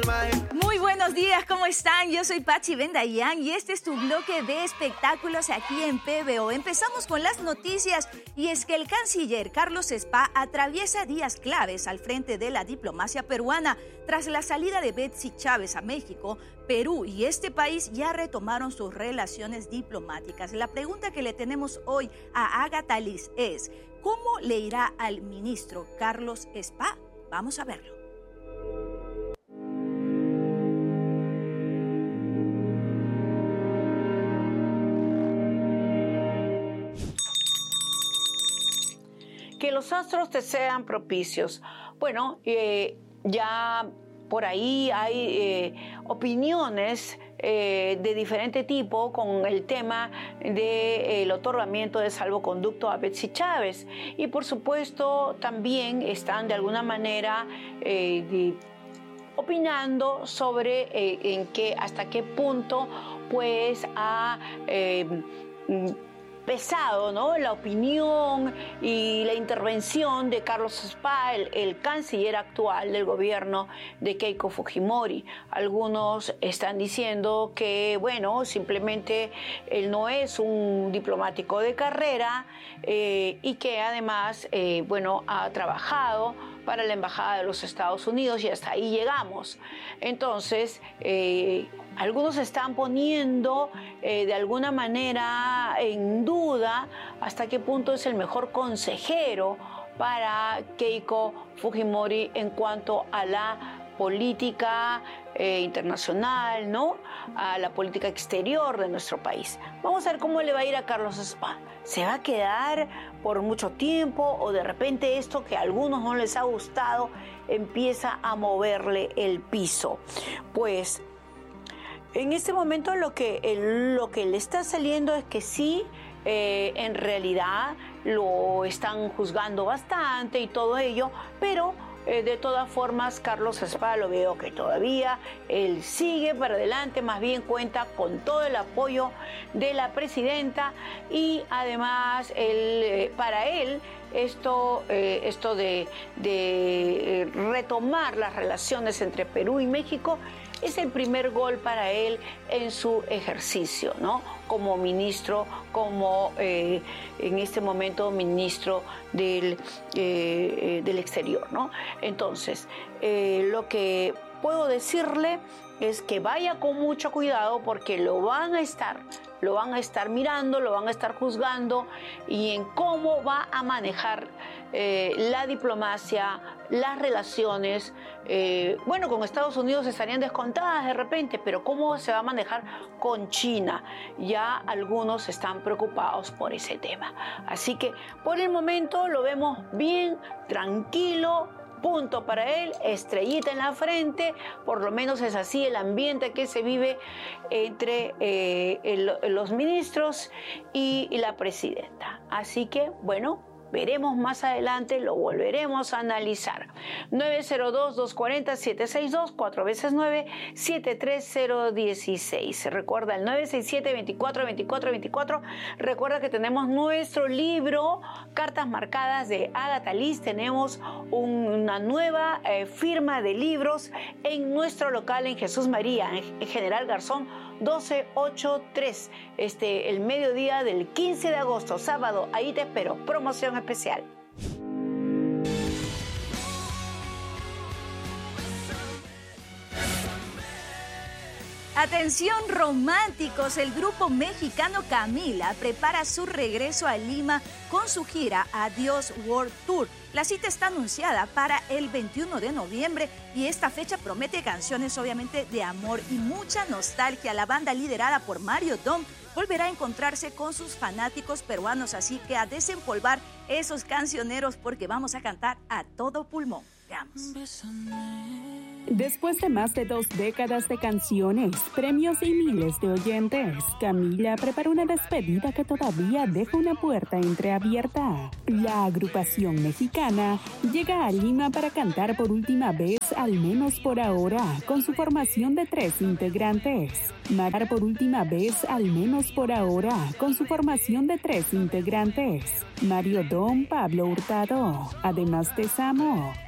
Muy buenos días, ¿cómo están? Yo soy Pachi Bendayán y este es tu bloque de espectáculos aquí en PBO. Empezamos con las noticias y es que el canciller Carlos Spa atraviesa días claves al frente de la diplomacia peruana. Tras la salida de Betsy Chávez a México, Perú y este país ya retomaron sus relaciones diplomáticas. La pregunta que le tenemos hoy a Agatha Liz es, ¿cómo le irá al ministro Carlos Spa? Vamos a verlo. Que los astros te sean propicios. Bueno, ya por ahí hay opiniones de diferente tipo con el tema del otorgamiento de salvoconducto a Betsy Chávez. Y por supuesto también están de alguna manera opinando sobre hasta qué punto pues ha pesado, ¿no?, la opinión y la intervención de Carlos Spa, el canciller actual del gobierno de Keiko Fujimori. Algunos están diciendo que, bueno, simplemente él no es un diplomático de carrera y que además, bueno, ha trabajado para la Embajada de los Estados Unidos y hasta ahí llegamos. Entonces, algunos están poniendo de alguna manera en duda hasta qué punto es el mejor consejero para Keiko Fujimori en cuanto a la política internacional, ¿no?, a la política exterior de nuestro país. Vamos a ver cómo le va a ir a Carlos Spa. ¿Se va a quedar por mucho tiempo o de repente esto que a algunos no les ha gustado empieza a moverle el piso? Pues en este momento lo que le está saliendo es que sí, en realidad lo están juzgando bastante y todo ello, pero de todas formas, Carlos Spa lo veo que todavía él sigue para adelante, más bien cuenta con todo el apoyo de la presidenta y además para él esto de retomar las relaciones entre Perú y México es el primer gol para él en su ejercicio, ¿no?, como ministro, como en este momento ministro del exterior, ¿no? Entonces, lo que puedo decirle es que vaya con mucho cuidado porque lo van a estar mirando, lo van a estar juzgando y en cómo va a manejar la diplomacia, las relaciones. Bueno, con Estados Unidos estarían descontadas de repente, pero cómo se va a manejar con China. Ya algunos están preocupados por ese tema. Así que por el momento lo vemos bien, tranquilo. Punto para él, estrellita en la frente, por lo menos es así el ambiente que se vive entre los ministros y la presidenta. Así que, bueno, veremos más adelante, lo volveremos a analizar. 902-240-762, 4 veces 9, 73016. Recuerda el 967-242424. Recuerda que tenemos nuestro libro, Cartas Marcadas de Agatha Liz. Tenemos una nueva firma de libros en nuestro local en Jesús María, en General Garzón 1283, el mediodía del 15 de agosto, sábado. Ahí te espero, promoción especial. Atención románticos, el grupo mexicano Camila prepara su regreso a Lima con su gira Adiós World Tour. La cita está anunciada para el 21 de noviembre y esta fecha promete canciones obviamente de amor y mucha nostalgia. La banda liderada por Mario Dom volverá a encontrarse con sus fanáticos peruanos, así que a desempolvar esos cancioneros porque vamos a cantar a todo pulmón. Veamos. Después de más de 2 décadas de canciones, premios y miles de oyentes, Camila prepara una despedida que todavía deja una puerta entreabierta. La agrupación mexicana llega a Lima para cantar por última vez, al menos por ahora, con su formación de 3 integrantes. Matar por última vez, al menos por ahora, con su formación de 3 integrantes. Mario Dom, Pablo Hurtado, además de Samo.